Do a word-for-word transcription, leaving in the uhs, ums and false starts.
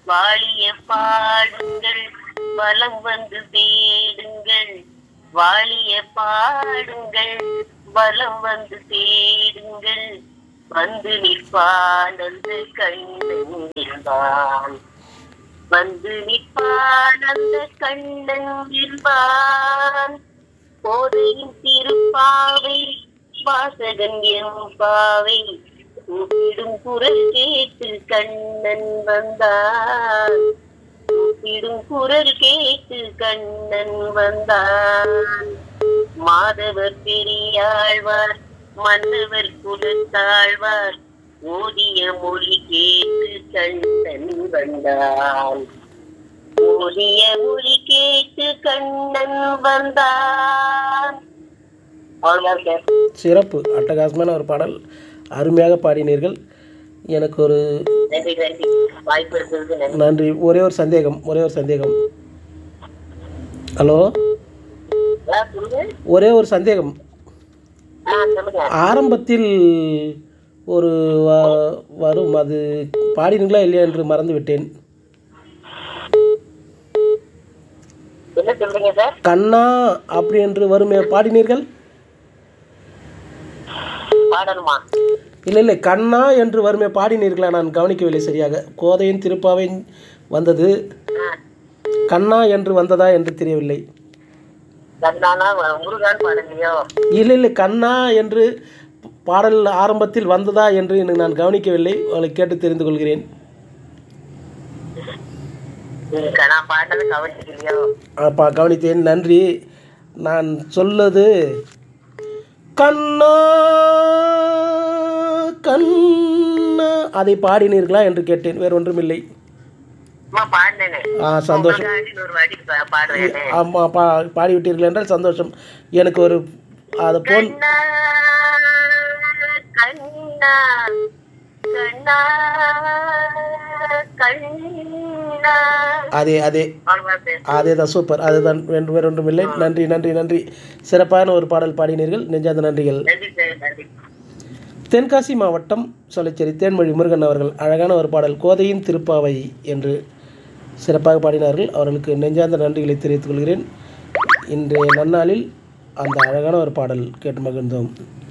வாழிய பாடுங்கள் வலம் வந்து தேடுங்கள், வாழிய பாடுங்கள் வலம் வந்து தேடுங்கள், வந்து நிற்பான் அந்த கண்ணன், வந்து நிற்பான் அந்த கண்ணன் என்பான். போதையின் திருப்பாவை வாசகன் என்பாவை கூப்பிடும் குரல் கேட்டு கண்ணன் வந்தான், கூப்பிடும் குரல் கேட்டு கண்ணன் வந்தான். மாதவர் பெரியாழ்வார் மன்னவர் குலத்தாழ்வார் ஓதிய மொழி கேட்டு கண்ணன் வந்தான், ஓதிய மொழி கேட்டு கண்ணன் வந்தான். அவ்வளவுதான். சிறப்பு, அட்டகாசமான ஒரு பாடல், அருமையாக பாடினீர்கள். எனக்கு ஒரு நன்றி நன்றி வாய்ப்பு இருக்கிறது நன்றி. நன்றி. ஒரே ஒரு சந்தேகம் ஒரே ஒரு சந்தேகம் ஹலோ ஆ, சொல்லுங்க. ஒரே ஒரு சந்தேகம். ஆ, சொல்லுங்க. ஆரம்பத்தில் ஒரு வ- வரும், அது பாடினீங்களா இல்லையா என்று மறந்து விட்டேன். என்ன சொல்றீங்க சார்? கண்ணா அப்படி என்று வருமே, பாடினீர்கள்? பாடணுமா? இல்லை இல்லை, கண்ணா என்று வருமே, பாடினீர்களா? நான் கவனிக்கவில்லை சரியாக. கோதையின் திருப்பாவை வந்தது, ஆ, கண்ணா என்று வந்ததா என்று தெரியவில்லை. கண்ணானா முருகான் பாடலையோ? இல்லை இல்லை, கண்ணா என்று பாடல் ஆரம்பத்தில் வந்ததா என்று எனக்கு நான் கவனிக்கவில்லை. அவளை கேட்டு தெரிந்து கொள்கிறேன். ம், நான் பாடினது கவனிக்கலையோ? அப்பா, கவனித்தேன், நன்றி. நான் சொல்லது கண்ணா கண்ணா அதை பாடினீர்களா என்று கேட்டேன், வேறு ஒன்றுமில்லை. அம்மா பாடினேனே. ஆ, சந்தோஷம். உங்களுக்காண்டி ஒரு வாட்டி பா- பாடுறேனே. ஆமாம், பா பாடிவிட்டீர்கள் என்றால் சந்தோஷம். எனக்கு ஒரு அது போல் கண்ணா கண்ணா கண்ணா கண்ணா. அதே அதே அவ்வளவுதான். அதே தான், சூப்பர். அதுதான், வேறு வேறு ஒன்றுமில்லை. நன்றி நன்றி நன்றி. சிறப்பான ஒரு பாடல் பாடினீர்கள், நெஞ்சார்ந்த நன்றிகள். நன்றி சார், நன்றி. தென்காசி மாவட்டம் சொலைச்சேரி தேன்மொழி முருகன் அவர்கள் அழகான ஒரு பாடல் கோதையின் திருப்பாவை என்று சிறப்பாக பாடினார்கள். அவர்களுக்கு நெஞ்சார்ந்த நன்றிகளை தெரிவித்துக் கொள்கிறேன். இன்றைய நன்னாளில் அந்த அழகான ஒரு பாடல் கேட்டு மகிழ்ந்தோம்.